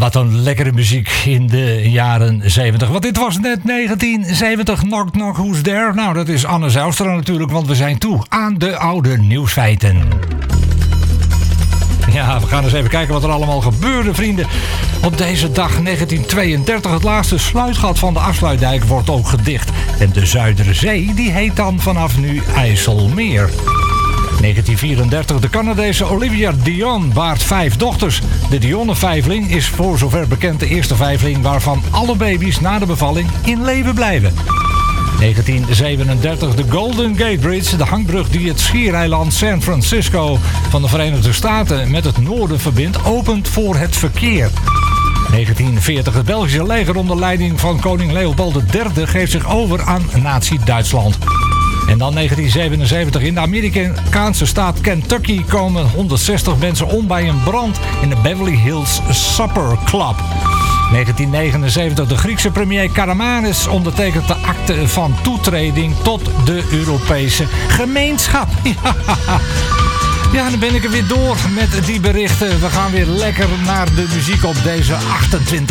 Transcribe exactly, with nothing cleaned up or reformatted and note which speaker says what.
Speaker 1: Wat een lekkere muziek in de jaren zeventig. Want dit was net negentien zeventig. Knock Knock Who's There? Nou, dat is Anne Zijlstra natuurlijk, want we zijn toe aan de oude nieuwsfeiten. Ja, we gaan eens even kijken wat er allemaal gebeurde, vrienden. Op deze dag negentien tweeëndertig, het laatste sluitgat van de afsluitdijk wordt ook gedicht. En de Zuiderzee, die heet dan vanaf nu IJsselmeer. negentien vierendertig, de Canadese Olivia Dion baart vijf dochters. De Dionne-vijfling is voor zover bekend de eerste vijfling waarvan alle baby's na de bevalling in leven blijven. negentien zevenendertig, de Golden Gate Bridge, de hangbrug die het schiereiland San Francisco van de Verenigde Staten met het noorden verbindt, opent voor het verkeer. negentien veertig, het Belgische leger onder leiding van koning Leopold de derde geeft zich over aan Nazi-Duitsland. En dan negentien zevenenzeventig, in de Amerikaanse staat Kentucky komen honderdzestig mensen om bij een brand in de Beverly Hills Supper Club. negentien negenenzeventig, de Griekse premier Karamanis ondertekent de akte van toetreding tot de Europese gemeenschap. Ja, dan ben ik er weer door met die berichten. We gaan weer lekker naar de muziek op deze achtentwintig